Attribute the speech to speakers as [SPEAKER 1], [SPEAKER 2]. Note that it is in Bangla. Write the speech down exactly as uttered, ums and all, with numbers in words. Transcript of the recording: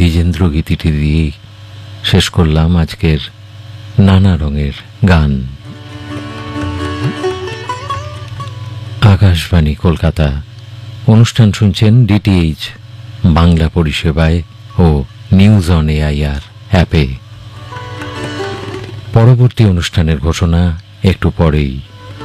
[SPEAKER 1] দ্বিজেন্দ্র গীতিটি দিয়ে শেষ করলাম আজকের নানা রঙের গান। আকাশবাণী কলকাতা, অনুষ্ঠান শুনছেন ডিটিএইচ বাংলা পরিষেবায় ও নিউজ অন এআইআর অ্যাপে। পরবর্তী অনুষ্ঠানের ঘোষণা একটু পরেই।